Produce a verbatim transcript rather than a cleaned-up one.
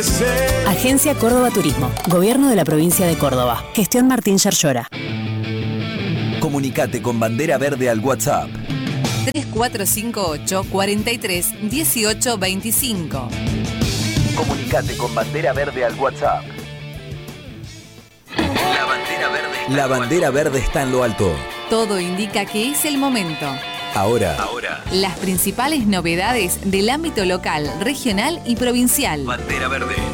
crecer. Agencia Córdoba Turismo. Gobierno de la provincia de Córdoba. Gestión Martín Yerllora. Comunicate con Bandera Verde al WhatsApp. tres cuatro cinco ocho, cuatro tres, uno ocho dos cinco. Comunicate con Bandera Verde al WhatsApp. La bandera verde. La bandera verde está en lo alto. Todo indica que es el momento. Ahora. Ahora. Las principales novedades del ámbito local, regional y provincial. Bandera Verde.